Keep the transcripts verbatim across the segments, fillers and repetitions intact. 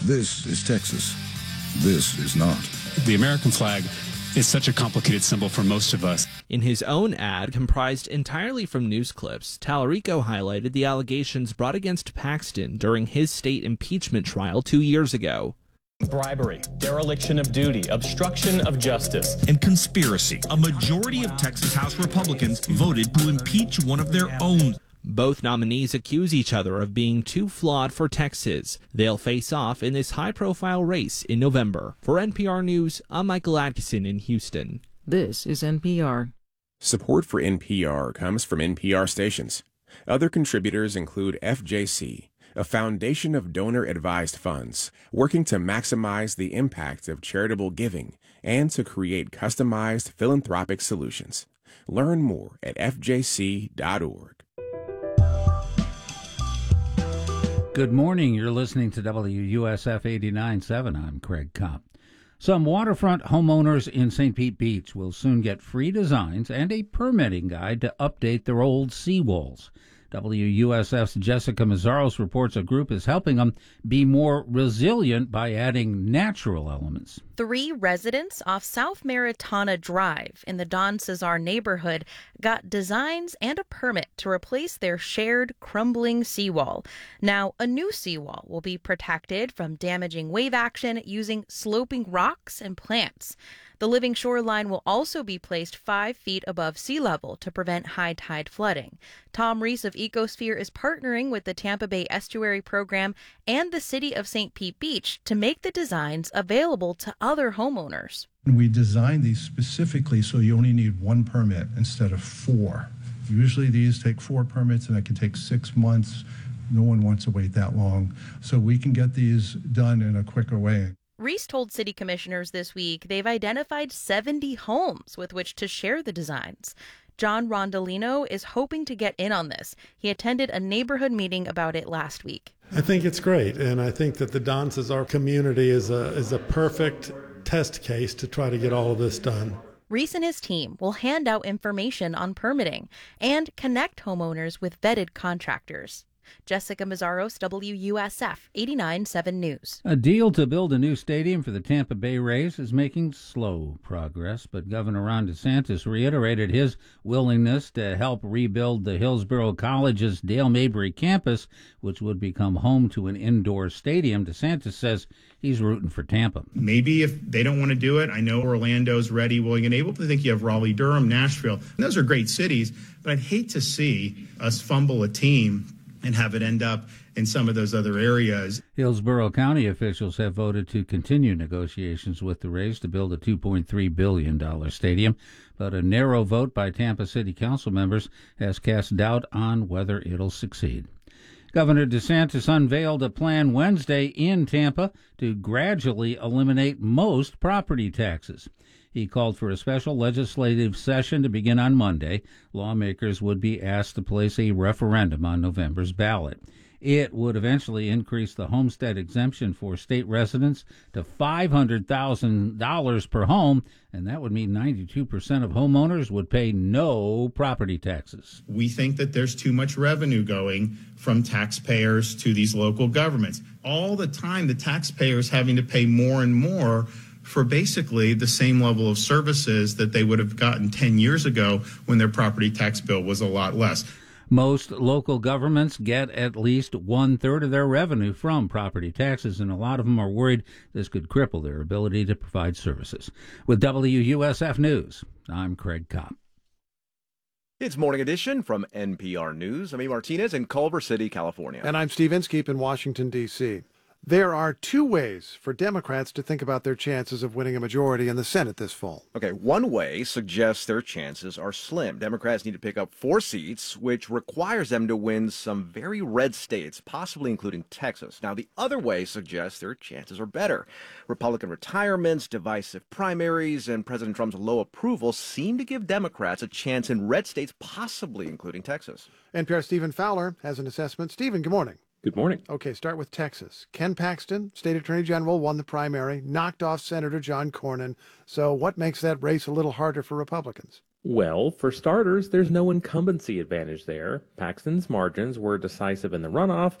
This is Texas. This is not. The American flag is such a complicated symbol for most of us. In his own ad, comprised entirely from news clips, Tallarico highlighted the allegations brought against Paxton during his state impeachment trial two years ago. Bribery, dereliction of duty, obstruction of justice, and conspiracy. A majority of Texas House Republicans voted to impeach one of their own. Both nominees accuse each other of being too flawed for Texas. They'll face off in this high-profile race in November. For N P R News, I'm Michael Atkinson in Houston. This is N P R. Support for N P R comes from N P R stations. Other contributors include F J C, a foundation of donor-advised funds working to maximize the impact of charitable giving and to create customized philanthropic solutions. Learn more at f j c dot org. Good morning. You're listening to W U S F eighty-nine point seven. I'm Craig Kopp. Some waterfront homeowners in Saint Pete Beach will soon get free designs and a permitting guide to update their old seawalls. W U S F's Jessica Mazzaros reports a group is helping them be more resilient by adding natural elements. Three residents off South Maritana Drive in the Don Cesar neighborhood got designs and a permit to replace their shared crumbling seawall. Now, a new seawall will be protected from damaging wave action using sloping rocks and plants. The living shoreline will also be placed five feet above sea level to prevent high tide flooding. Tom Reese of Ecosphere is partnering with the Tampa Bay Estuary Program and the city of Saint Pete Beach to make the designs available to other homeowners. We designed these specifically so you only need one permit instead of four. Usually these take four permits and it can take six months. No one wants to wait that long. So we can get these done in a quicker way. Reese told city commissioners this week they've identified seventy homes with which to share the designs. John Rondolino is hoping to get in on this. He attended a neighborhood meeting about it last week. I think it's great, and I think that the Don Cesar community is a is a perfect test case to try to get all of this done. Reese and his team will hand out information on permitting and connect homeowners with vetted contractors. Jessica Mazzaros, W U S F eighty-nine point seven News. A deal to build a new stadium for the Tampa Bay Rays is making slow progress, but Governor Ron DeSantis reiterated his willingness to help rebuild the Hillsborough College's Dale Mabry campus, which would become home to an indoor stadium. DeSantis says he's rooting for Tampa. Maybe if they don't want to do it, I know Orlando's ready, willing, and able. I think you have Raleigh, Durham, Nashville. And those are great cities, but I'd hate to see us fumble a team and have it end up in some of those other areas. Hillsborough County officials have voted to continue negotiations with the Rays to build a two point three billion dollars stadium, but a narrow vote by Tampa City Council members has cast doubt on whether it'll succeed. Governor DeSantis unveiled a plan Wednesday in Tampa to gradually eliminate most property taxes. He called for a special legislative session to begin on Monday. Lawmakers would be asked to place a referendum on November's ballot. It would eventually increase the homestead exemption for state residents to five hundred thousand dollars per home, and that would mean ninety-two percent of homeowners would pay no property taxes. We think that there's too much revenue going from taxpayers to these local governments. All the time, the taxpayers having to pay more and more for basically the same level of services that they would have gotten ten years ago when their property tax bill was a lot less. Most local governments get at least one-third of their revenue from property taxes, and a lot of them are worried this could cripple their ability to provide services. With W U S F News, I'm Craig Kopp. It's Morning Edition from N P R News. I'm E. Martinez in Culver City, California. And I'm Steve Inskeep in Washington, D C There are two ways for Democrats to think about their chances of winning a majority in the Senate this fall. Okay, one way suggests their chances are slim. Democrats need to pick up four seats, which requires them to win some very red states, possibly including Texas. Now, the other way suggests their chances are better. Republican retirements, divisive primaries, and President Trump's low approval seem to give Democrats a chance in red states, possibly including Texas. N P R Stephen Fowler has an assessment. Stephen, good morning. Good morning. Okay, start with Texas. Ken Paxton, state attorney general, won the primary, knocked off Senator John Cornyn. So what makes that race a little harder for Republicans? Well, for starters, there's no incumbency advantage there. Paxton's margins were decisive in the runoff.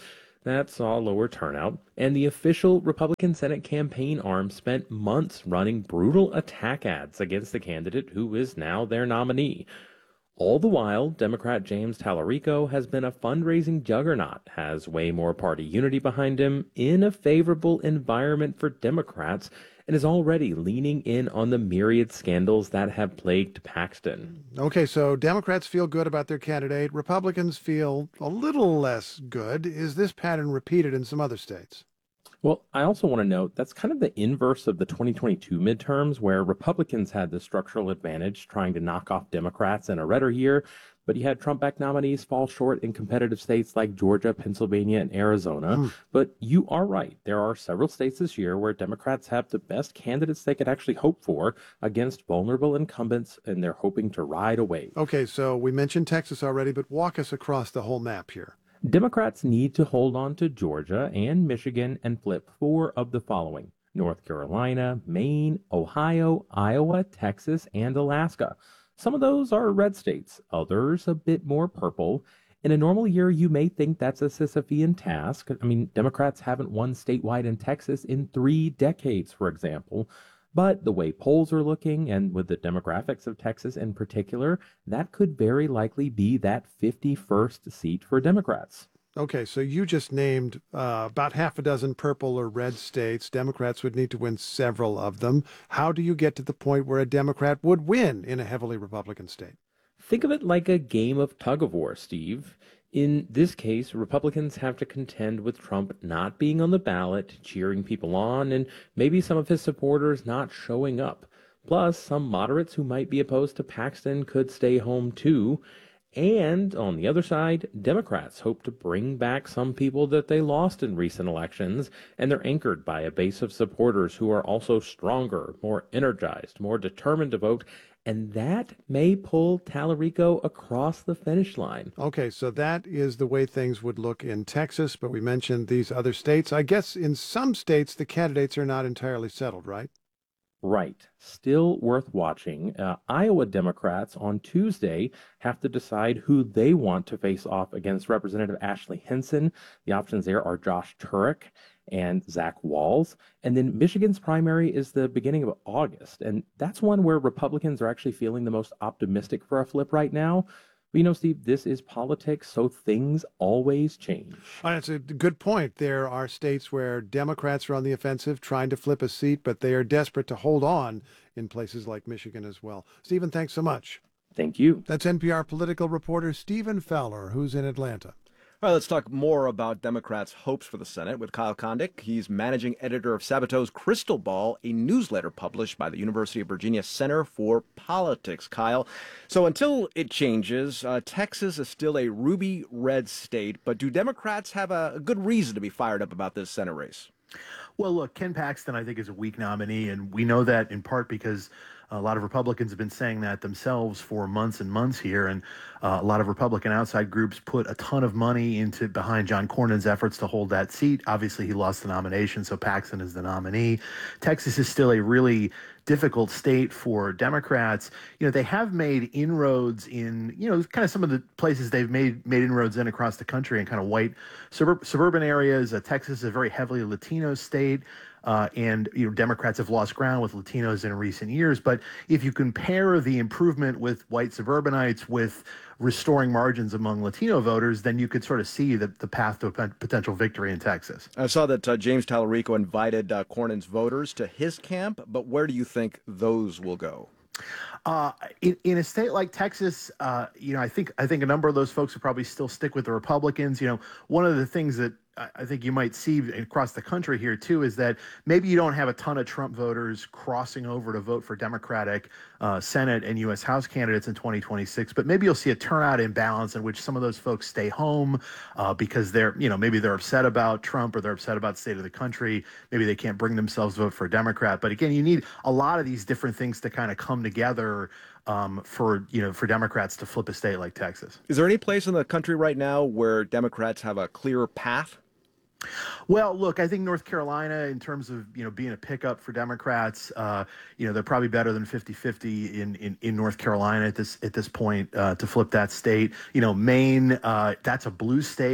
that saw lower turnout, and the official Republican Senate campaign arm spent months running brutal attack ads against the candidate who is now their nominee. All the while, Democrat James Tallarico has been a fundraising juggernaut, has way more party unity behind him, in a favorable environment for Democrats, and is already leaning in on the myriad scandals that have plagued Paxton. Okay, so Democrats feel good about their candidate. Republicans feel a little less good. Is this pattern repeated in some other states? Well, I also want to note that's kind of the inverse of the twenty twenty-two midterms, where Republicans had the structural advantage trying to knock off Democrats in a redder year, but you had Trump-backed nominees fall short in competitive states like Georgia, Pennsylvania, and Arizona. Mm. But you are right. There are several states this year where Democrats have the best candidates they could actually hope for against vulnerable incumbents, and they're hoping to ride a wave. Okay, so we mentioned Texas already, but walk us across the whole map here. Democrats need to hold on to Georgia and Michigan and flip four of the following: North Carolina, Maine, Ohio, Iowa, Texas, and Alaska. Some of those are red states, others a bit more purple. In a normal year, you may think that's a Sisyphean task. I mean, Democrats haven't won statewide in Texas in three decades, for example. But the way polls are looking, and with the demographics of Texas in particular, that could very likely be that fifty-first seat for Democrats. Okay, so you just named uh, about half a dozen purple or red states. Democrats would need to win several of them. How do you get to the point where a Democrat would win in a heavily Republican state? Think of it like a game of tug-of-war, Steve. In this case, Republicans have to contend with Trump not being on the ballot, cheering people on, and maybe some of his supporters not showing up. Plus, some moderates who might be opposed to Paxton could stay home too. And on the other side, Democrats hope to bring back some people that they lost in recent elections, and they're anchored by a base of supporters who are also stronger, more energized, more determined to vote, and that may pull Tallarico across the finish line. Okay, so that is the way things would look in Texas, but we mentioned these other states. I guess in some states, the candidates are not entirely settled, right? Right. Still worth watching. Uh, Iowa Democrats on Tuesday have to decide who they want to face off against Representative Ashley Hinson. The options there are Josh Turek and Zach Walz. And then Michigan's primary is the beginning of August. And that's one where Republicans are actually feeling the most optimistic for a flip right now. But you know, Steve, this is politics, so things always change. Oh, that's a good point. There are states where Democrats are on the offensive trying to flip a seat, but they are desperate to hold on in places like Michigan as well. Stephen, thanks so much. Thank you. That's N P R political reporter Stephen Fowler, who's in Atlanta. All right, let's talk more about Democrats' hopes for the Senate with Kyle Kondik. He's managing editor of Sabato's Crystal Ball, a newsletter published by the University of Virginia Center for Politics. Kyle, so until it changes, uh, Texas is still a ruby red state, but do Democrats have a, a good reason to be fired up about this Senate race? Well, look, Ken Paxton, I think, is a weak nominee, and we know that in part because a lot of Republicans have been saying that themselves for months and months here, and uh, a lot of Republican outside groups put a ton of money into behind John Cornyn's efforts to hold that seat. Obviously, he lost the nomination, so Paxton is the nominee. Texas is still a really difficult state for Democrats. You know, they have made inroads in, you know, kind of some of the places they've made made inroads in across the country in kind of white suburb, suburban areas. Uh, Texas is a very heavily Latino state. Uh, and, you know, Democrats have lost ground with Latinos in recent years. But if you compare the improvement with white suburbanites with restoring margins among Latino voters, then you could sort of see the, the path to a potential victory in Texas. I saw that uh, James Tallarico invited uh, Cornyn's voters to his camp, but where do you think those will go? Uh, in, in a state like Texas, uh, you know, I think I think a number of those folks will probably still stick with the Republicans. You know, one of the things that I think you might see across the country here, too, is that maybe you don't have a ton of Trump voters crossing over to vote for Democratic uh, Senate and U S House candidates in twenty twenty-six, but maybe you'll see a turnout imbalance in which some of those folks stay home uh, because they're, you know, maybe they're upset about Trump or they're upset about the state of the country. Maybe they can't bring themselves to vote for a Democrat. But again, you need a lot of these different things to kind of come together um, for, you know, for Democrats to flip a state like Texas. Is there any place in the country right now where Democrats have a clearer path? Well, look, I think North Carolina, in terms of, you know, being a pickup for Democrats, uh, you know, they're probably better than fifty-fifty in, in, in North Carolina at this at this point uh, to flip that state. You know, Maine, uh, that's a blue state.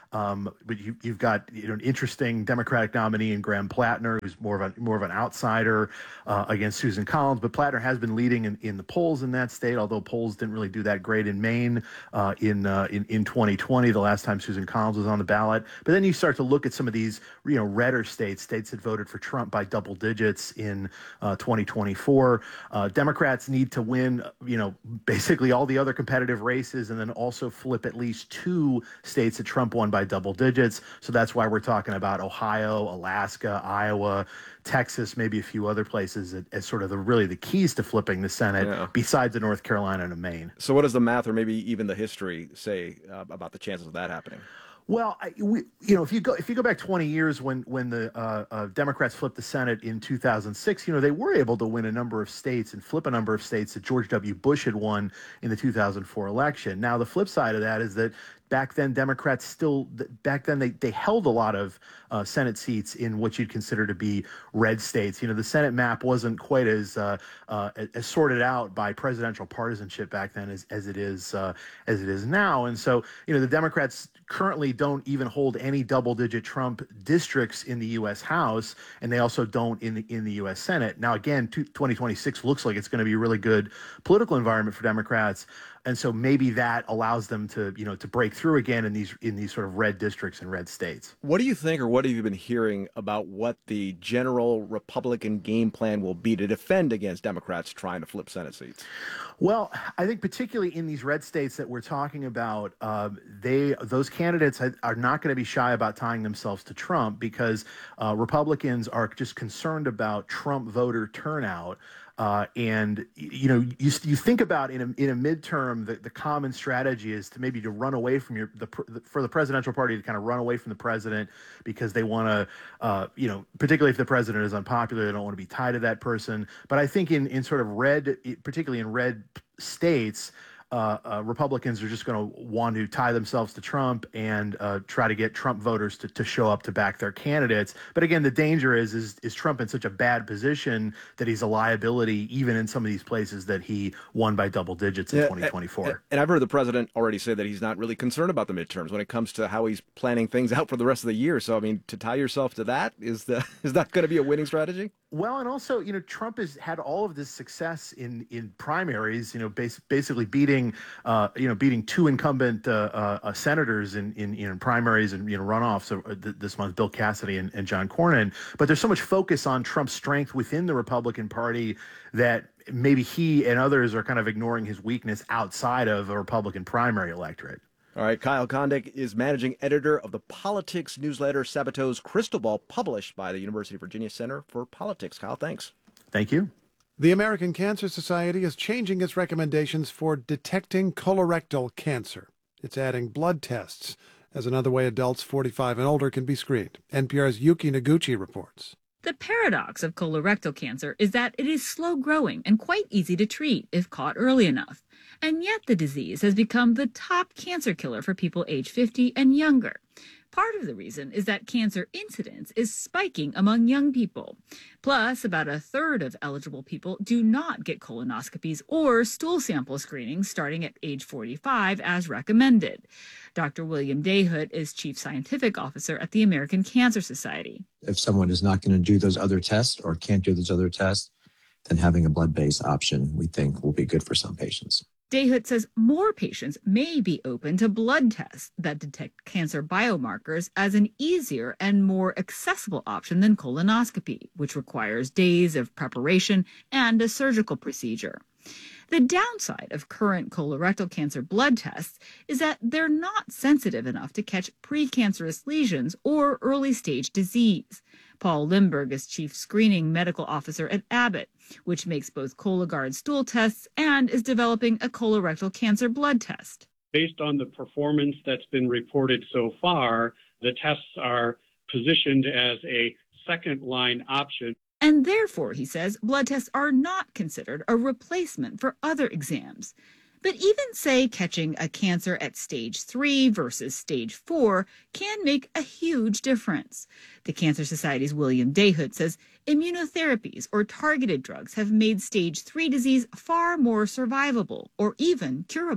Um, but you, you've got you know an interesting Democratic nominee in Graham Plattner, who's more of a more of an outsider uh, against Susan Collins. But Plattner has been leading in, in the polls in that state, although polls didn't really do that great in Maine uh, in, uh, in in twenty twenty, the last time Susan Collins was on the ballot. But then you start to look at some of these you know redder states, states that voted for Trump by double digits in uh, twenty twenty-four. Uh, Democrats need to win, you know, basically all the other competitive races, and then also flip at least two states that Trump won by double digits. So that's why we're talking about Ohio, Alaska, Iowa, Texas, maybe a few other places as sort of the really the keys to flipping the Senate, yeah. besides the North Carolina and Maine. So what does the math or maybe even the history say uh, about the chances of that happening? Well, I, we, you know, if you go if you go back twenty years when when the uh, uh, Democrats flipped the Senate in two thousand six, you know, they were able to win a number of states and flip a number of states that George W. Bush had won in the two thousand four election. Now, the flip side of that is that back then, Democrats still, back then, they, they held a lot of uh, Senate seats in what you'd consider to be red states. You know, the Senate map wasn't quite as uh, uh, as sorted out by presidential partisanship back then as, as it is uh, as it is now. And so, you know, the Democrats currently don't even hold any double-digit Trump districts in the U S House, and they also don't in the in the U S Senate. Now, again, twenty twenty-six looks like it's going to be a really good political environment for Democrats. And so maybe that allows them to, you know, to break through again in these in these sort of red districts and red states. What do you think, or what have you been hearing about what the general Republican game plan will be to defend against Democrats trying to flip Senate seats? Well, I think particularly in these red states that we're talking about, uh, they those candidates are not going to be shy about tying themselves to Trump because uh, Republicans are just concerned about Trump voter turnout. Uh, and, you know, you, you think about in a, in a midterm, the, the common strategy is to maybe to run away from your, the, for the presidential party to kind of run away from the president because they want to, uh, you know, particularly if the president is unpopular, they don't want to be tied to that person. But I think in, in sort of red, particularly in red states, Uh, uh, Republicans are just going to want to tie themselves to Trump and uh, try to get Trump voters to, to show up to back their candidates. But again, the danger is, is is Trump in such a bad position that he's a liability even in some of these places that he won by double digits in yeah, twenty twenty-four. And, and I've heard the president already say that he's not really concerned about the midterms when it comes to how he's planning things out for the rest of the year. So, I mean, to tie yourself to that, is, the, is that going to be a winning strategy? Well, and also, you know, Trump has had all of this success in, in primaries, you know, bas- basically beating, uh, you know, beating two incumbent uh, uh, senators in, in, in primaries and, you know, runoffs uh, th- this month, Bill Cassidy and, and John Cornyn. But there's so much focus on Trump's strength within the Republican Party that maybe he and others are kind of ignoring his weakness outside of a Republican primary electorate. All right, Kyle Kondik is managing editor of the politics newsletter Sabato's Crystal Ball, published by the University of Virginia Center for Politics. Kyle, thanks. Thank you. The American Cancer Society is changing its recommendations for detecting colorectal cancer. It's adding blood tests as another way adults forty-five and older can be screened. N P R's Yuki Noguchi reports. The paradox of colorectal cancer is that it is slow-growing and quite easy to treat if caught early enough. And yet the disease has become the top cancer killer for people age fifty and younger. Part of the reason is that cancer incidence is spiking among young people. Plus, about a third of eligible people do not get colonoscopies or stool sample screenings starting at age forty-five as recommended. Doctor William Dayhood is Chief Scientific Officer at the American Cancer Society. If someone is not going to do those other tests or can't do those other tests, then having a blood-based option, we think, will be good for some patients. Dayhood says more patients may be open to blood tests that detect cancer biomarkers as an easier and more accessible option than colonoscopy, which requires days of preparation and a surgical procedure. The downside of current colorectal cancer blood tests is that they're not sensitive enough to catch precancerous lesions or early-stage disease. Paul Limburg is Chief Screening Medical Officer at Abbott, which makes both Cologuard stool tests and is developing a colorectal cancer blood test. Based on the performance that's been reported so far, the tests are positioned as a second-line option. And therefore, he says, blood tests are not considered a replacement for other exams. But even, say, catching a cancer at stage three versus stage four can make a huge difference. The Cancer Society's William Dayhood says immunotherapies or targeted drugs have made stage three disease far more survivable or even curable.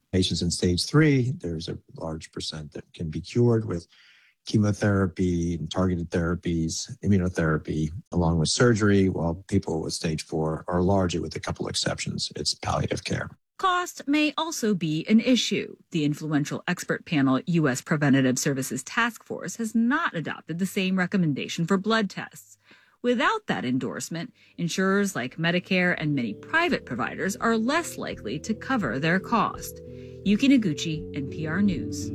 Patients in stage three, there's a large percent that can be cured with chemotherapy and targeted therapies, immunotherapy, along with surgery, while people with stage four are largely, with a couple exceptions, it's palliative care. Cost may also be an issue. The influential expert panel U S Preventative Services Task Force has not adopted the same recommendation for blood tests. Without that endorsement, insurers like Medicare and many private providers are less likely to cover their cost. Yuki Noguchi, N P R News.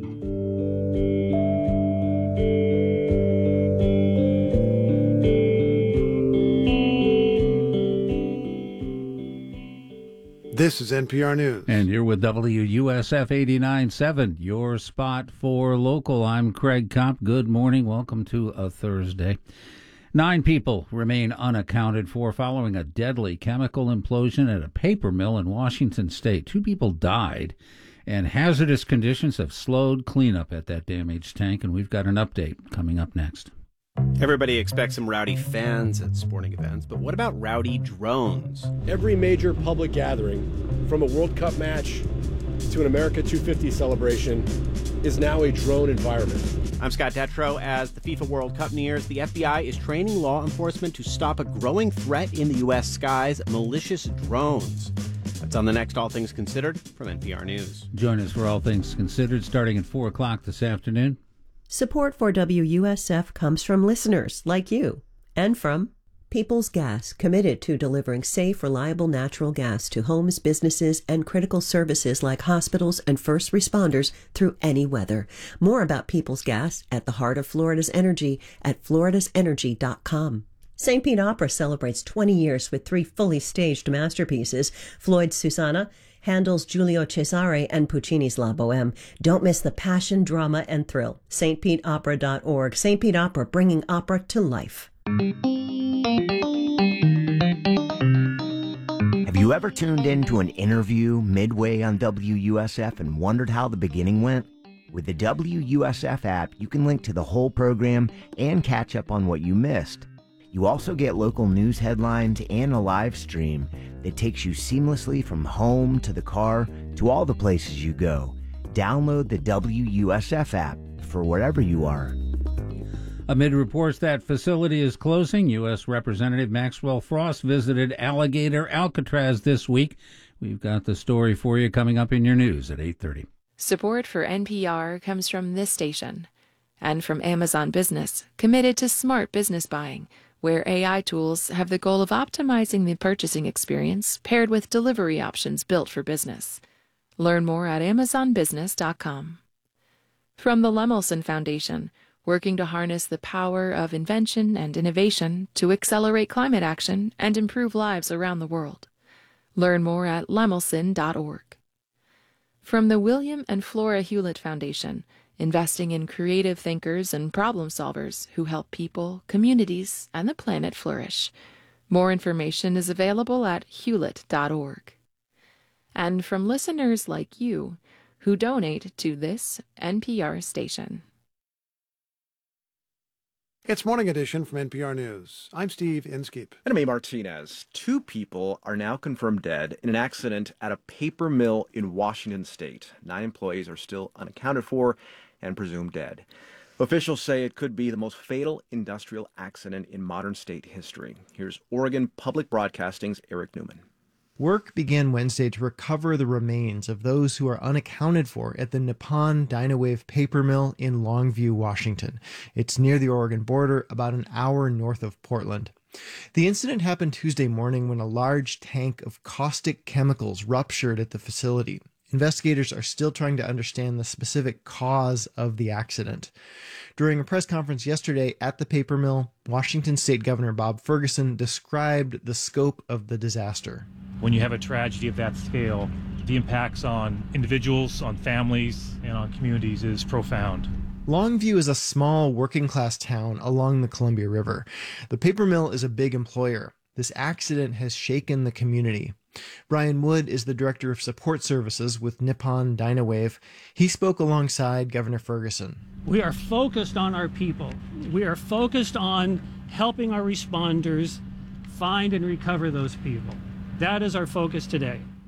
This is N P R News. And you're with W U S F eighty-nine point seven, your spot for local. I'm Craig Kopp. Good morning. Welcome to a Thursday. Nine people remain unaccounted for following a deadly chemical implosion at a paper mill in Washington state. Two people died, and hazardous conditions have slowed cleanup at that damaged tank, and we've got an update coming up next. Everybody expects some rowdy fans at sporting events, but what about rowdy drones? Every major public gathering, from a World Cup match to an America two fifty celebration, is now a drone environment. I'm Scott Detrow. As the FIFA World Cup nears, the F B I is training law enforcement to stop a growing threat in the U S skies, malicious drones. That's on the next All Things Considered from N P R News. Join us for All Things Considered starting at four o'clock this afternoon. Support for W U S F comes from listeners like you and from Peoples Gas, committed to delivering safe, reliable natural gas to homes, businesses, and critical services like hospitals and first responders through any weather. More about Peoples Gas, at the heart of Florida's energy, at floridas energy dot com. Saint Pete Opera celebrates twenty years with three fully staged masterpieces, Floyd's Susanna, Handel's Giulio Cesare, and Puccini's La Boheme. Don't miss the passion, drama, and thrill. S T Pete Opera dot org. Saint Pete Opera, bringing opera to life. Have you ever tuned in to an interview midway on W U S F and wondered how the beginning went? With the W U S F app, you can link to the whole program and catch up on what you missed. You also get local news headlines and a live stream that takes you seamlessly from home to the car to all the places you go. Download the W U S F app for wherever you are. Amid reports that facility is closing, U S Representative Maxwell Frost visited Alligator Alcatraz this week. We've got the story for you coming up in your news at eight thirty. Support for N P R comes from this station and from Amazon Business, committed to smart business buying, where A I tools have the goal of optimizing the purchasing experience paired with delivery options built for business. Learn more at amazon business dot com. From the Lemelson Foundation, working to harness the power of invention and innovation to accelerate climate action and improve lives around the world. Learn more at lemelson dot org. From the William and Flora Hewlett Foundation, investing in creative thinkers and problem solvers who help people, communities, and the planet flourish. More information is available at hewlett dot org. And from listeners like you who donate to this N P R station. It's Morning Edition from N P R News. I'm Steve Inskeep. And I'm A. Martinez. Two people are now confirmed dead in an accident at a paper mill in Washington state. Nine employees are still unaccounted for and presumed dead. Officials say it could be the most fatal industrial accident in modern state history. Here's Oregon Public Broadcasting's Eric Newman. Work began Wednesday to recover the remains of those who are unaccounted for at the Nippon Dynawave paper mill in Longview, Washington. It's near the Oregon border, about an hour north of Portland. The incident happened Tuesday morning when a large tank of caustic chemicals ruptured at the facility. Investigators are still trying to understand the specific cause of the accident. During a press conference yesterday at the paper mill, Washington State Governor Bob Ferguson described the scope of the disaster. When you have a tragedy of that scale, the impacts on individuals, on families, and on communities is profound. Longview is a small working-class town along the Columbia River. The paper mill is a big employer. This accident has shaken the community. Brian Wood is the Director of Support Services with Nippon Dynawave. He spoke alongside Governor Ferguson. We are focused on our people. We are focused on helping our responders find and recover those people. That is our focus today.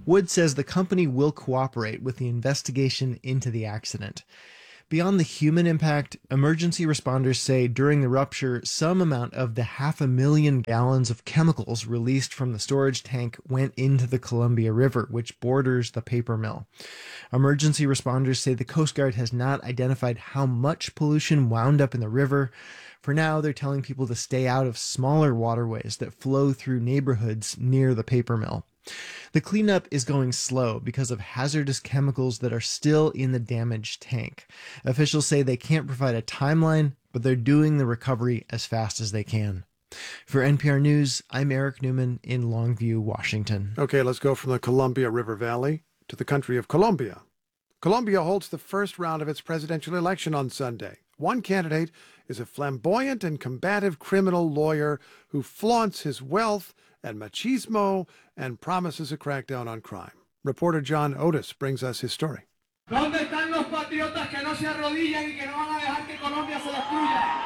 Wood says the company will cooperate with the investigation into the accident. Beyond the human impact, emergency responders say during the rupture, some amount of the half a million gallons of chemicals released from the storage tank went into the Columbia River, which borders the paper mill. Emergency responders say the Coast Guard has not identified how much pollution wound up in the river. For now, they're telling people to stay out of smaller waterways that flow through neighborhoods near the paper mill. The cleanup is going slow because of hazardous chemicals that are still in the damaged tank. Officials say they can't provide a timeline, but they're doing the recovery as fast as they can. For N P R News, I'm Eric Newman in Longview, Washington. Okay, let's go from the Columbia River Valley to the country of Colombia. Colombia holds the first round of its presidential election on Sunday. One candidate is a flamboyant and combative criminal lawyer who flaunts his wealth and machismo and promises a crackdown on crime. Reporter John Otis brings us his story. ¿Dónde están los patriotas que no se arrodillan y que no van a dejar que Colombia se destruya?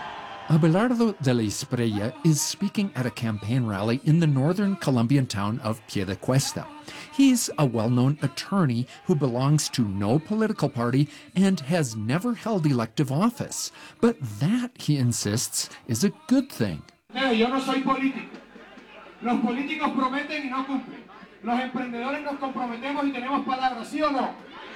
Abelardo de la Espriella is speaking at a campaign rally in the northern Colombian town of Piedecuesta. He's a well-known attorney who belongs to no political party and has never held elective office. But that, he insists, is a good thing. Hey, yo no soy político. Los políticos prometen y no cumplen. Los emprendedores nos comprometemos y tenemos palabras, ¿sí o no?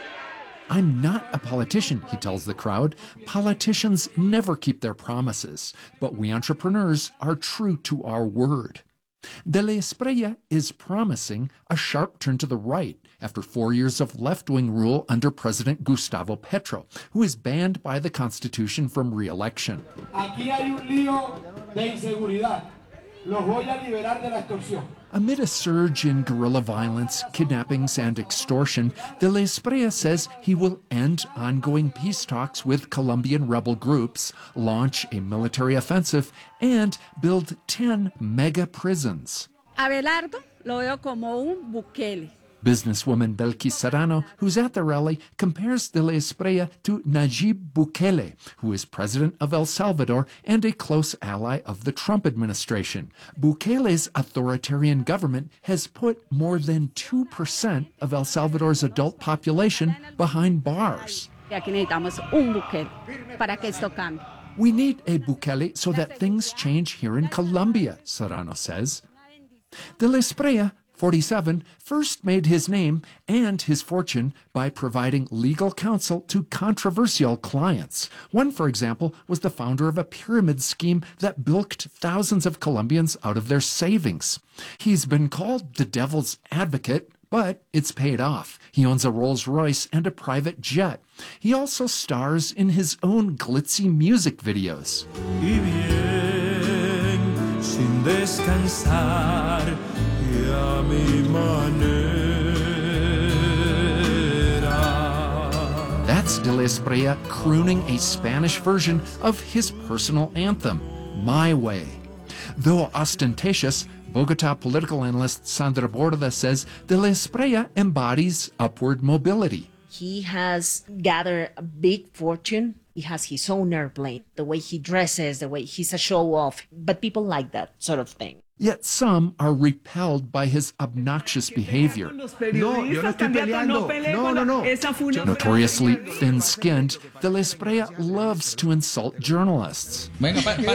I'm not a politician, he tells the crowd. Politicians never keep their promises, but we entrepreneurs are true to our word. De la Espriella is promising a sharp turn to the right after four years of left-wing rule under President Gustavo Petro, who is banned by the Constitution from re-election. Aquí hay un lío de inseguridad. Los voy a liberar de la extorsión. Amid a surge in guerrilla violence, kidnappings, and extortion, De la Espriella says he will end ongoing peace talks with Colombian rebel groups, launch a military offensive, and build ten mega prisons. Abelardo lo veo como un Bukele. Businesswoman Belkis Serrano, who's at the rally, compares De la Espriella to Nayib Bukele, who is president of El Salvador and a close ally of the Trump administration. Bukele's authoritarian government has put more than two percent of El Salvador's adult population behind bars. Aquí necesitamos un Bukele para que esto cambie. We need a Bukele so that things change here in Colombia, Serrano says. De la Espriella, forty-seven, first made his name and his fortune by providing legal counsel to controversial clients. One, for example, was the founder of a pyramid scheme that bilked thousands of Colombians out of their savings. He's been called the devil's advocate, but it's paid off. He owns a Rolls-Royce and a private jet. He also stars in his own glitzy music videos. Y bien, sin descansar. That's De la Espriella crooning a Spanish version of his personal anthem, My Way. Though ostentatious, Bogota political analyst Sandra Borda says De la Espriella embodies upward mobility. He has gathered a big fortune. He has his own airplane, the way he dresses, the way he's a show-off. But people like that sort of thing. Yet some are repelled by his obnoxious behavior. No, yo no estoy peleando. No, no, no. Notoriously thin-skinned, De la Espriella loves to insult journalists. When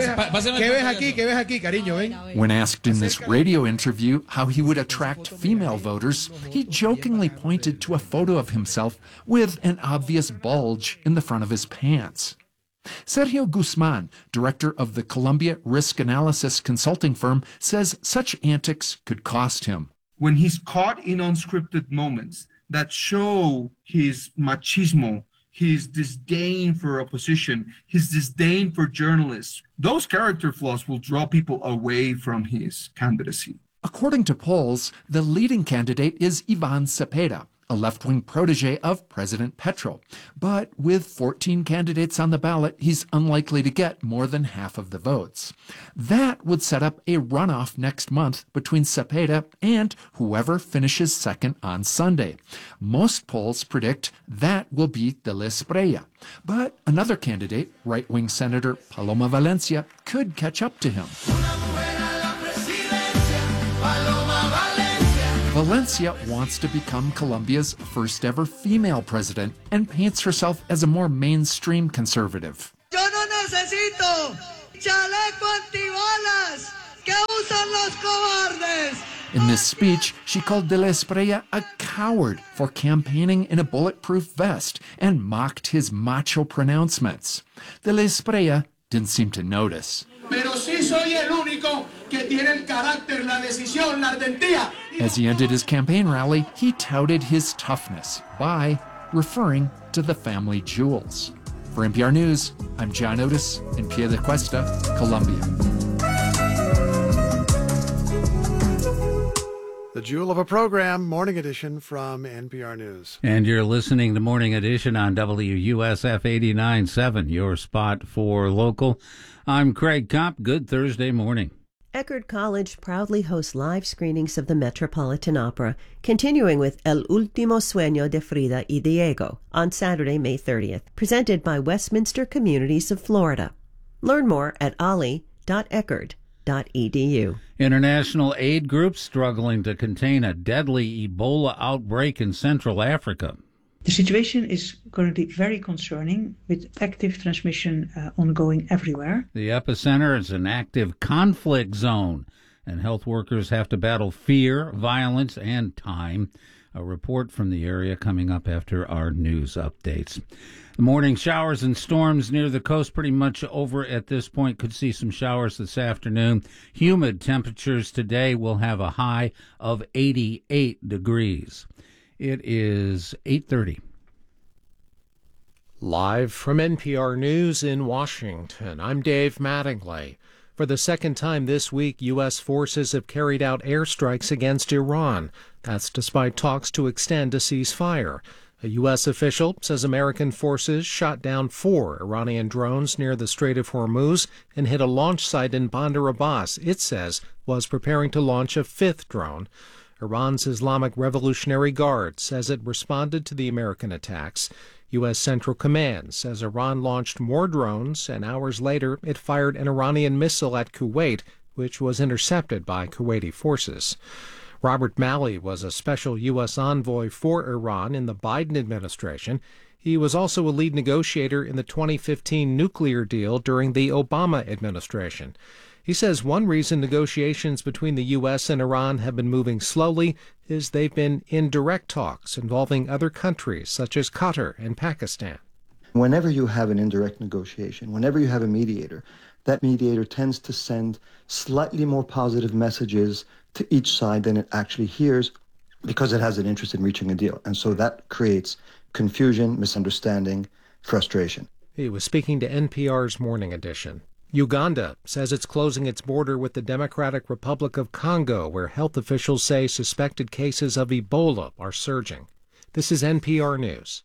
asked in this radio interview how he would attract female voters, he jokingly pointed to a photo of himself with an obvious bulge in the front of his pants. Sergio Guzman, director of the Colombia Risk Analysis consulting firm, says such antics could cost him. When he's caught in unscripted moments that show his machismo, his disdain for opposition, his disdain for journalists, those character flaws will draw people away from his candidacy. According to polls, the leading candidate is Ivan Cepeda, a left-wing protege of President Petro. But with fourteen candidates on the ballot, he's unlikely to get more than half of the votes. That would set up a runoff next month between Cepeda and whoever finishes second on Sunday. Most polls predict that will be De la Espriella. But another candidate, right-wing Senator Paloma Valencia, could catch up to him. Valencia wants to become Colombia's first ever female president and paints herself as a more mainstream conservative. Yo no necesito chaleco antibalas que usan los cobardes. In this speech, she called De la Espriella a coward for campaigning in a bulletproof vest and mocked his macho pronouncements. De la Espriella didn't seem to notice. Pero sí soy el único que tiene el carácter, la decisión, la ardentía. As he ended his campaign rally, he touted his toughness by referring to the family jewels. For N P R News, I'm John Otis in Piedecuesta, Colombia. The jewel of a program, Morning Edition from N P R News. And you're listening to Morning Edition on W U S F eighty-nine point seven, your spot for local. I'm Craig Kopp. Good Thursday morning. Eckerd College proudly hosts live screenings of the Metropolitan Opera, continuing with El Último Sueño de Frida y Diego on Saturday, May thirtieth, presented by Westminster Communities of Florida. Learn more at ollie dot eckerd dot e d u. International aid groups struggling to contain a deadly Ebola outbreak in Central Africa. The situation is currently very concerning, with active transmission uh, ongoing everywhere. The epicenter is an active conflict zone, and health workers have to battle fear, violence, and time. A report from the area coming up after our news updates. The morning showers and storms near the coast pretty much over at this point. Could see some showers this afternoon. Humid temperatures today will have a high of eighty-eight degrees. It is eight thirty. Live from N P R News in Washington, I'm Dave Mattingly. For the second time this week, U S forces have carried out airstrikes against Iran. That's despite talks to extend a ceasefire. A U S official says American forces shot down four Iranian drones near the Strait of Hormuz and hit a launch site in Bandar Abbas it says was preparing to launch a fifth drone. Iran's Islamic Revolutionary Guard says it responded to the American attacks. U S Central Command says Iran launched more drones, and hours later it fired an Iranian missile at Kuwait, which was intercepted by Kuwaiti forces. Robert Malley was a special U S envoy for Iran in the Biden administration. He was also a lead negotiator in the twenty fifteen nuclear deal during the Obama administration. He says one reason negotiations between the U S and Iran have been moving slowly is they've been in direct talks involving other countries such as Qatar and Pakistan. Whenever you have an indirect negotiation, whenever you have a mediator, that mediator tends to send slightly more positive messages to each side than it actually hears because it has an interest in reaching a deal. And so that creates confusion, misunderstanding, frustration. He was speaking to N P R's Morning Edition. Uganda says it's closing its border with the Democratic Republic of Congo, where health officials say suspected cases of Ebola are surging. This is N P R News.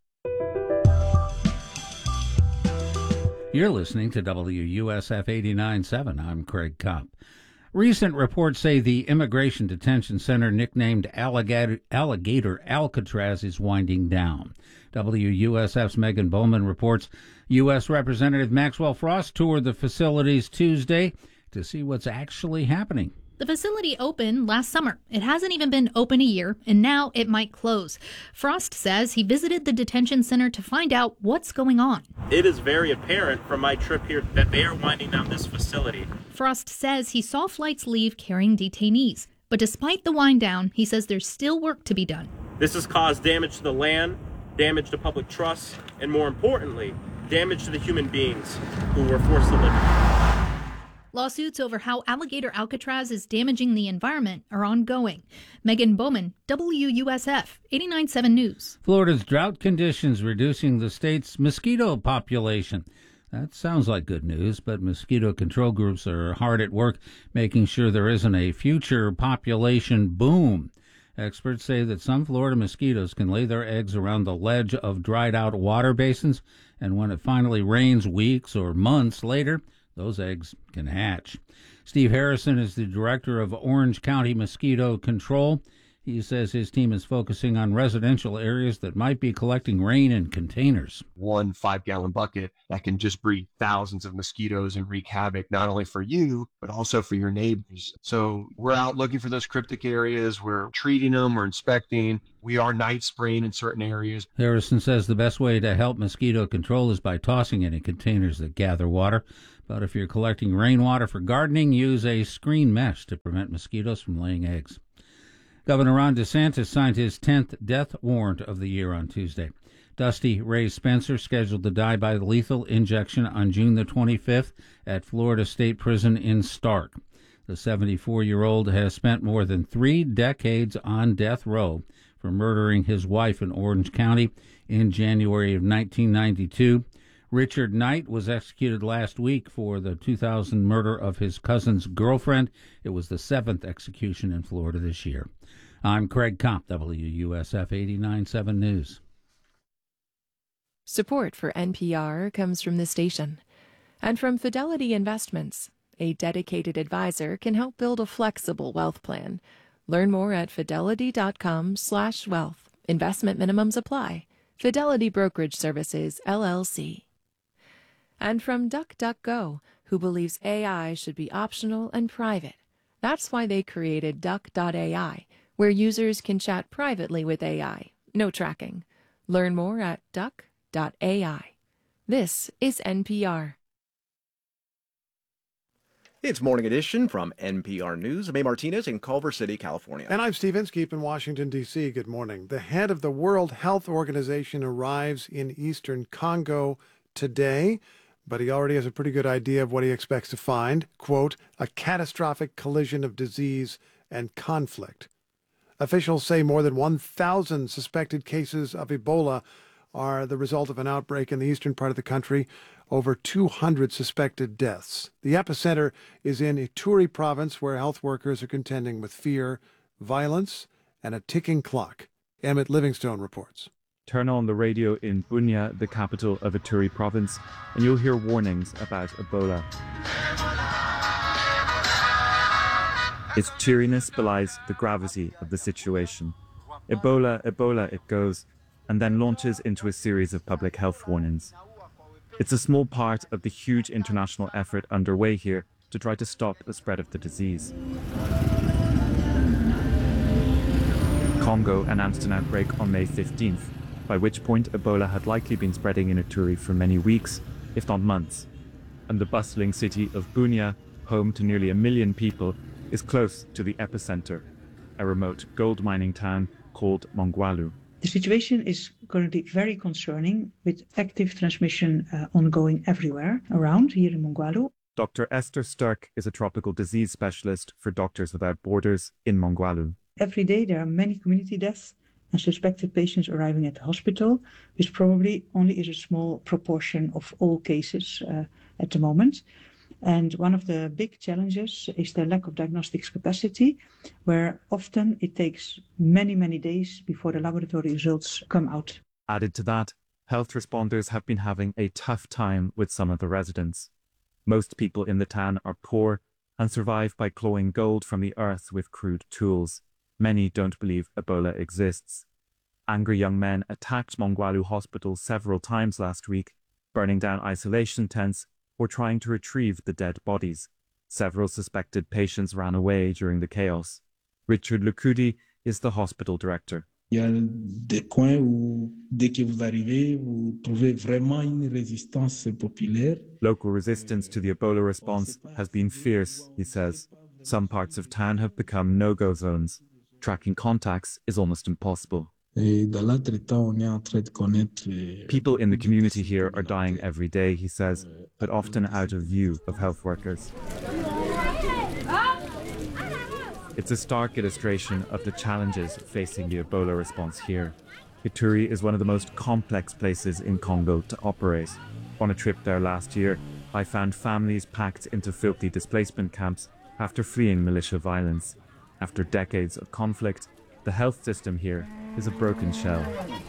You're listening to W U S F eighty-nine point seven. I'm Craig Kopp. Recent reports say the immigration detention center nicknamed Alligator, Alligator Alcatraz is winding down. W U S F's Megan Bowman reports U S Representative Maxwell Frost toured the facilities Tuesday to see what's actually happening. The facility opened last summer. It hasn't even been open a year, and now it might close. Frost says he visited the detention center to find out what's going on. It is very apparent from my trip here that they are winding down this facility. Frost says he saw flights leave carrying detainees. But despite the wind down, he says there's still work to be done. This has caused damage to the land, damage to public trust, and more importantly, damage to the human beings who were forced to live here. Lawsuits over how Alligator Alcatraz is damaging the environment are ongoing. Megan Bowman, W U S F, eighty-nine point seven News. Florida's drought conditions reducing the state's mosquito population. That sounds like good news, but mosquito control groups are hard at work making sure there isn't a future population boom. Experts say that some Florida mosquitoes can lay their eggs around the ledge of dried-out water basins, and when it finally rains weeks or months later, those eggs can hatch. Steve Harrison is the director of Orange County Mosquito Control. He says his team is focusing on residential areas that might be collecting rain in containers. One five-gallon bucket that can just breed thousands of mosquitoes and wreak havoc, not only for you, but also for your neighbors. So we're out looking for those cryptic areas. We're treating them, we're inspecting. We are night spraying in certain areas. Harrison says the best way to help mosquito control is by tossing it in containers that gather water. But if you're collecting rainwater for gardening, use a screen mesh to prevent mosquitoes from laying eggs. Governor Ron DeSantis signed his tenth death warrant of the year on Tuesday. Dusty Ray Spencer, scheduled to die by lethal injection on June the twenty-fifth at Florida State Prison in Stark. The seventy-four-year-old has spent more than three decades on death row for murdering his wife in Orange County in January of nineteen ninety-two. Richard Knight was executed last week for the two thousand murder of his cousin's girlfriend. It was the seventh execution in Florida this year. I'm Craig Kopp, W U S F eighty-nine point seven News. Support for N P R comes from this station and from Fidelity Investments. A dedicated advisor can help build a flexible wealth plan. Learn more at fidelity.com slash wealth. Investment minimums apply. Fidelity Brokerage Services, L L C. And from DuckDuckGo, who believes A I should be optional and private. That's why they created Duck dot A I, where users can chat privately with A I. No tracking. Learn more at Duck dot A I. This is N P R. It's Morning Edition from N P R News. I'm A. Martinez in Culver City, California. And I'm Steve Inskeep in Washington, D C Good morning. The head of the World Health Organization arrives in eastern Congo today, but he already has a pretty good idea of what he expects to find. Quote, a catastrophic collision of disease and conflict. Officials say more than one thousand suspected cases of Ebola are the result of an outbreak in the eastern part of the country. Over two hundred suspected deaths. The epicenter is in Ituri province, where health workers are contending with fear, violence, and a ticking clock. Emmett Livingstone reports. Turn on the radio in Bunia, the capital of Ituri province, and you'll hear warnings about Ebola. Its cheeriness belies the gravity of the situation. Ebola, Ebola, it goes, and then launches into a series of public health warnings. It's a small part of the huge international effort underway here to try to stop the spread of the disease. Congo announced an outbreak on May fifteenth, by which point Ebola had likely been spreading in Ituri for many weeks, if not months. And the bustling city of Bunia, home to nearly a million people, is close to the epicenter, a remote gold mining town called Mongwalu. The situation is currently very concerning, with active transmission uh, ongoing everywhere around here in Mongwalu. Doctor Esther Sturck is a tropical disease specialist for Doctors Without Borders in Mongwalu. Every day there are many community deaths and suspected patients arriving at the hospital, which probably only is a small proportion of all cases uh, at the moment. And one of the big challenges is the lack of diagnostics capacity, where often it takes many, many days before the laboratory results come out. Added to that, health responders have been having a tough time with some of the residents. Most people in the town are poor and survive by clawing gold from the earth with crude tools. Many don't believe Ebola exists. Angry young men attacked Mongwalu Hospital several times last week, burning down isolation tents or trying to retrieve the dead bodies. Several suspected patients ran away during the chaos. Richard Lukudi is the hospital director. Il y a des coins où, dès que vous arrivez, vous trouvez vraiment une résistance populaire. Local resistance to the Ebola response has been fierce, he says. Some parts of town have become no-go zones. Tracking contacts is almost impossible. People in the community here are dying every day, he says, but often out of view of health workers. It's a stark illustration of the challenges facing the Ebola response here. Ituri is one of the most complex places in Congo to operate. On a trip there last year, I found families packed into filthy displacement camps after fleeing militia violence. After decades of conflict, the health system here is a broken shell.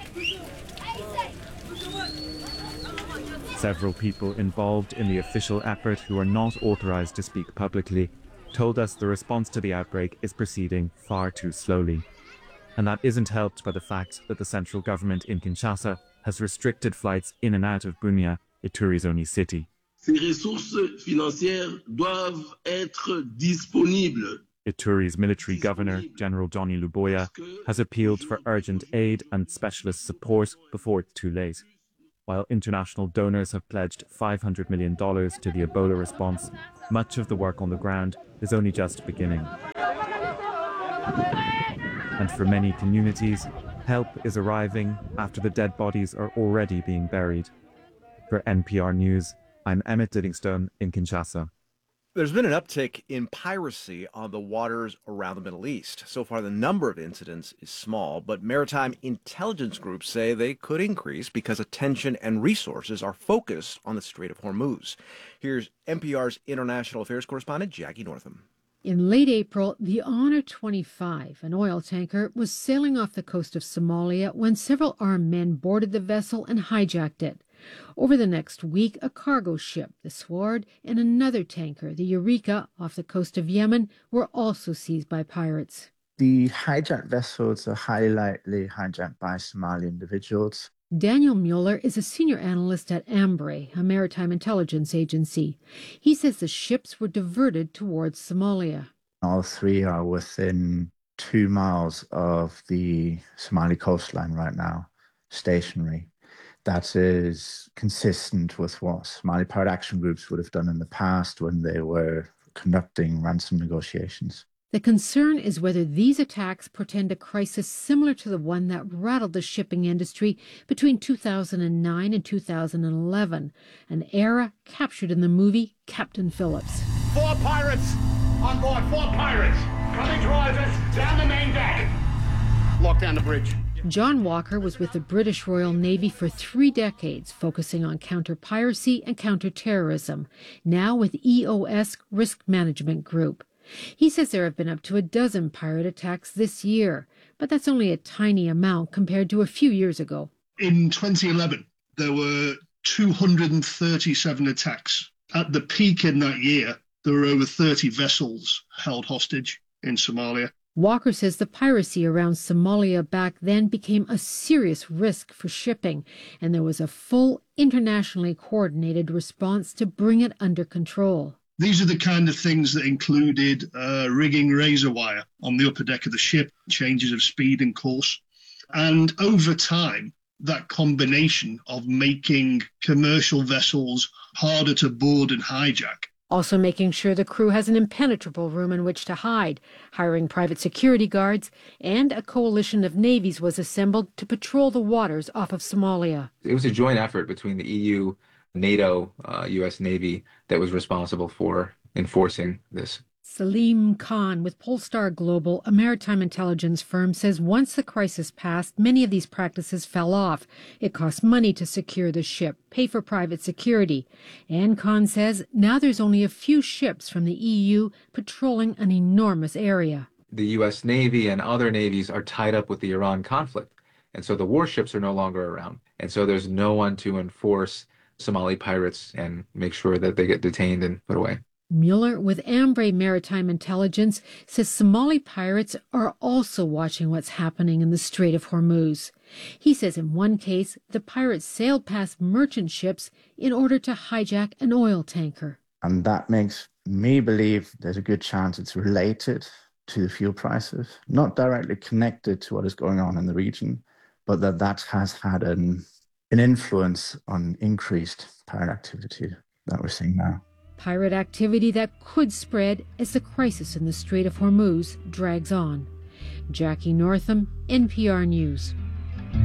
Several people involved in the official effort who are not authorized to speak publicly told us the response to the outbreak is proceeding far too slowly. And that isn't helped by the fact that the central government in Kinshasa has restricted flights in and out of Bunia, Ituri's only city. Ces ressources financières doivent être disponibles. Ituri's military governor, General Johnny Luboya, has appealed for urgent aid and specialist support before it's too late. While international donors have pledged five hundred million dollars to the Ebola response, much of the work on the ground is only just beginning. And for many communities, help is arriving after the dead bodies are already being buried. For N P R News, I'm Emmett Livingstone in Kinshasa. There's been an uptick in piracy on the waters around the Middle East. So far, the number of incidents is small, but maritime intelligence groups say they could increase because attention and resources are focused on the Strait of Hormuz. Here's N P R's international affairs correspondent Jackie Northam. In late April, the Honor twenty-five, an oil tanker, was sailing off the coast of Somalia when several armed men boarded the vessel and hijacked it. Over the next week, a cargo ship, the Sword, and another tanker, the Eureka, off the coast of Yemen, were also seized by pirates. The hijacked vessels are highly likely hijacked by Somali individuals. Daniel Mueller is a senior analyst at AMBRE, a maritime intelligence agency. He says the ships were diverted towards Somalia. All three are within two miles of the Somali coastline right now, stationary. That is consistent with what Somali pirate action groups would have done in the past when they were conducting ransom negotiations. The concern is whether these attacks portend a crisis similar to the one that rattled the shipping industry between two thousand nine and two thousand eleven, an era captured in the movie Captain Phillips. Four pirates on board, four pirates coming towards us down the main deck. Lock down the bridge. John Walker was with the British Royal Navy for three decades, focusing on counter-piracy and counter-terrorism, now with E O S Risk Management Group. He says there have been up to a dozen pirate attacks this year, but that's only a tiny amount compared to a few years ago. In twenty eleven, there were two hundred thirty-seven attacks. At the peak in that year, there were over thirty vessels held hostage in Somalia. Walker says the piracy around Somalia back then became a serious risk for shipping, and there was a full internationally coordinated response to bring it under control. These are the kind of things that included uh, rigging razor wire on the upper deck of the ship, changes of speed and course. And over time, that combination of making commercial vessels harder to board and hijack, also making sure the crew has an impenetrable room in which to hide, hiring private security guards, and a coalition of navies was assembled to patrol the waters off of Somalia. It was a joint effort between the E U, NATO, uh, U S Navy that was responsible for enforcing this. Salim Khan with Polestar Global, a maritime intelligence firm, says once the crisis passed, many of these practices fell off. It cost money to secure the ship, pay for private security. And Khan says now there's only a few ships from the E U patrolling an enormous area. The U S Navy and other navies are tied up with the Iran conflict, and so the warships are no longer around. And so there's no one to enforce Somali pirates and make sure that they get detained and put away. Mueller with AMBRE Maritime Intelligence says Somali pirates are also watching what's happening in the Strait of Hormuz. He says in one case, the pirates sailed past merchant ships in order to hijack an oil tanker. And that makes me believe there's a good chance it's related to the fuel prices, not directly connected to what is going on in the region, but that that has had an, an influence on increased pirate activity that we're seeing now. Pirate activity that could spread as the crisis in the Strait of Hormuz drags on. Jackie Northam, N P R News.